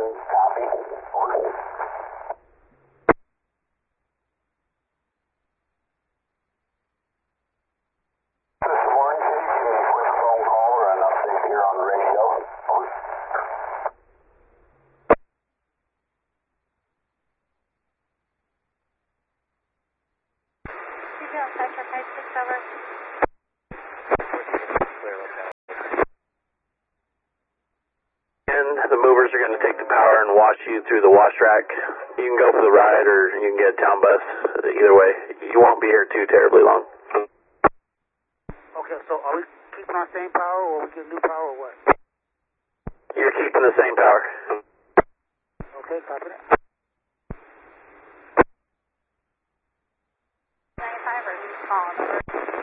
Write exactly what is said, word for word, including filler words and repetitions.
Copy. Over. This is Warren. Can you give me a quick phone call or an update here on the radio? Over. You got Petra five six over. And the movers are going to take the power and wash you through the wash rack. You can go for the ride or you can get a town bus. Either way, you won't be here too terribly long. Okay, so are we keeping our same power or we get new power or what? You're keeping the same power. Okay, copy that. ninety-five or you call.